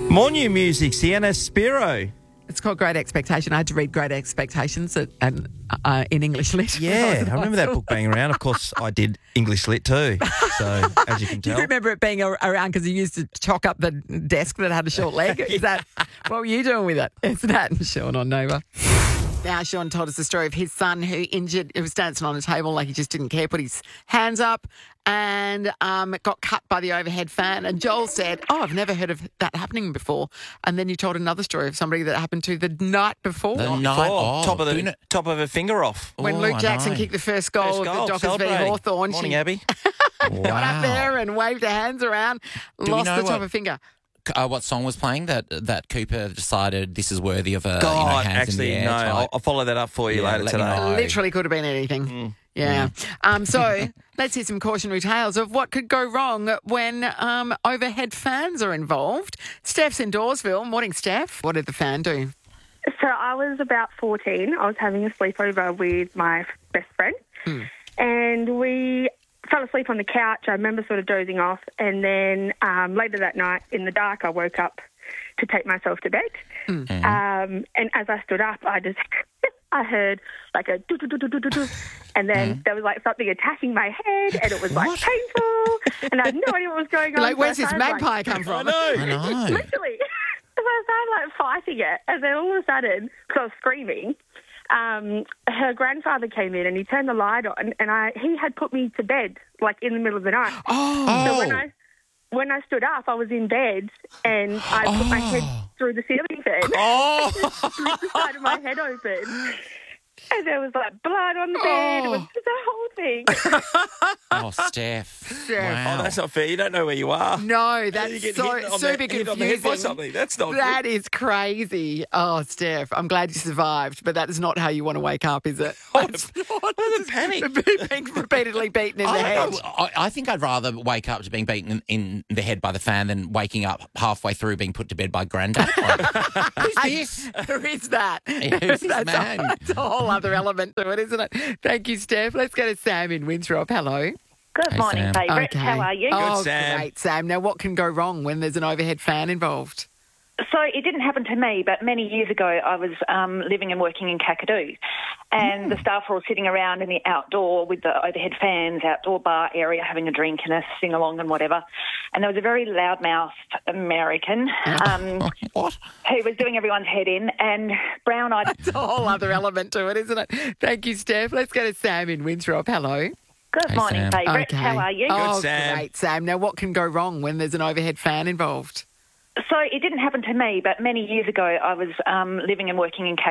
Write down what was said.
More new music, Sienna Spiro. It's called Great Expectation. I had to read Great Expectations in English lit. Yeah, I remember that book being around. Of course, I did English lit too. So, as you can Do tell. you remember it being around because you used to chalk up the desk that had a short leg? Is that what were you doing with it? It's that and Sean on Nova. Now, Sean told us the story of his son who was dancing on a table like he just didn't care, put his hands up and got cut by the overhead fan. And Joel said, I've never heard of that happening before. And then you told another story of somebody that happened to the night before. Top of her finger off. When Luke Jackson kicked the first goal of the Dockers v Hawthorn. Morning, Abby. Got up there and waved her hands around, lost the top of her finger. What song was playing that Cooper decided this is worthy of a hands actually, in the air? no. I'll follow that up for you later today. Literally could have been anything. Yeah. So let's hear some cautionary tales of what could go wrong when overhead fans are involved. Steph's in Dawesville. Morning, Steph. What did the fan do? So I was about 14. I was having a sleepover with my best friend and we fell asleep on the couch. I remember sort of dozing off, and then later that night in the dark I woke up to take myself to bed. And as I stood up, I heard like a do-do-do-do-do-do, and then there was like something attacking my head, and it was like painful, and I had no idea what was going on. Like, where's this magpie come from? I know. Literally. So I started like fighting it, and then all of a sudden, because I was screaming, her grandfather came in and he turned the light on, and he had put me to bed like in the middle of the night. So when I stood up, I was in bed and I put my head through the ceiling fan. Split the side of my head open. And there was like blood on the bed. It was just a whole thing. Oh, Steph. Wow. Oh, that's not fair. You don't know where you are. No, that's You get so hit on super the- hit on the head by confusing. something. That's not That good. is crazy. Oh, Steph, I'm glad you survived, but that is not how you want to wake up, is it? That's a panic. Being repeatedly beaten in the head. I think I'd rather wake up to being beaten in the head by the fan than waking up halfway through being put to bed by Grandad. Who's this? Who is that? Who's this man? That's a whole other element to it, isn't it? Thank you, Steph. Let's go to Sam in Winthrop. Hello. Good Hey, morning, Sam. favourites. How are you? Oh, Sam. great, Sam. Now, what can go wrong when there's an overhead fan involved? So it didn't happen to me, but many years ago I was living and working in Kakadu, and the staff were all sitting around in the outdoor with the overhead fans, outdoor bar area, having a drink and a sing-along and whatever. And there was a very loudmouthed American who was doing everyone's head in, and brown-eyed... It's a whole other element to it, isn't it? Thank you, Steph. Let's go to Sam in Winthrop. Hello. Good morning, Sam. favourites. How are you? Oh, Sam. great, Sam. Now, what can go wrong when there's an overhead fan involved? So it didn't happen to me, but many years ago I was living and working in Kakadu.